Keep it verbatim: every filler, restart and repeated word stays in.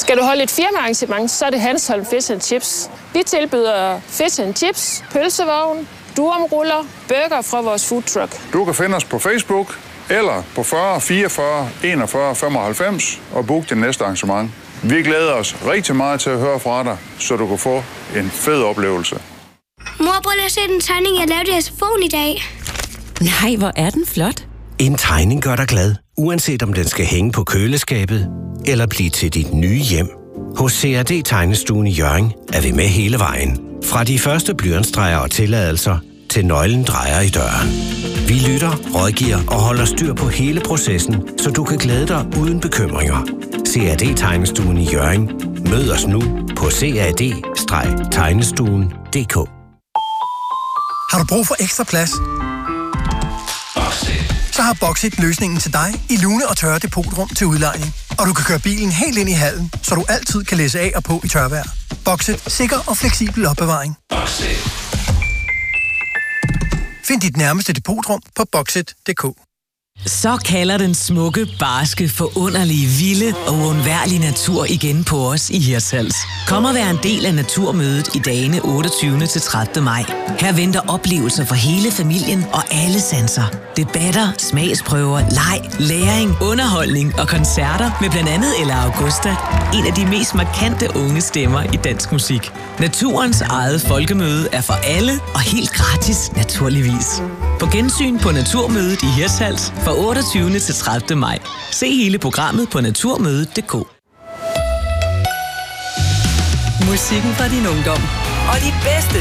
Skal du holde et firmaarrangement, så er det Hanstholm Fish and Chips. Vi tilbyder fish and chips, pølsevogn, durumruller, burger fra vores food truck. Du kan finde os på Facebook eller på fyrre fireogfyrre enogfyrre femoghalvfems og book din næste arrangement. Vi glæder os rigtig meget til at høre fra dig, så du kan få en fed oplevelse. Mor, prøv lige at se den tegning, jeg lavede i S F O'en i dag. Nej, hvor er den flot. En tegning gør dig glad, uanset om den skal hænge på køleskabet eller blive til dit nye hjem. Hos C R D Tegnestuen i Hjørring er vi med hele vejen. Fra de første blyantstreger og tilladelser til nøglen drejer i døren. Vi lytter, rådgiver og holder styr på hele processen, så du kan glæde dig uden bekymringer. C R D Tegnestuen i Hjørring. Mød os nu på c r d tegnestuen punktum d k. Har du brug for ekstra plads? Så har Boxit løsningen til dig i lune- og tørre depotrum til udlejning. Og du kan køre bilen helt ind i hallen, så du altid kan læse af og på i tørvejr. Boxit. Sikker og fleksibel opbevaring. Find dit nærmeste depotrum på boxit punktum d k. Så kalder den smukke, barske, forunderlige, vilde og uundværlige natur igen på os i Hirtshals. Kom og vær en del af Naturmødet i dagene otteogtyvende til tredivte maj. Her venter oplevelser for hele familien og alle sanser. Debatter, smagsprøver, leg, læring, underholdning og koncerter med blandt andet Ella Augusta, en af de mest markante unge stemmer i dansk musik. Naturens eget folkemøde er for alle og helt gratis, naturligvis. På gensyn på Naturmødet i Hirtshals fra otteogtyvende til tredivte maj. Se hele programmet på naturmødet punktum d k. Musikken fra din ungdom og de bedste